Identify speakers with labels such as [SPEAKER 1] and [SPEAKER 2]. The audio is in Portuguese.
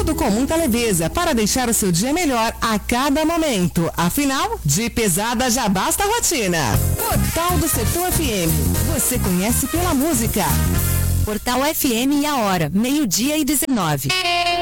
[SPEAKER 1] Tudo com muita leveza para deixar o seu dia melhor a cada momento. Afinal, de pesada já basta a rotina. Portal do Setor FM. Você conhece pela música.
[SPEAKER 2] Portal FM e a hora, 12:19.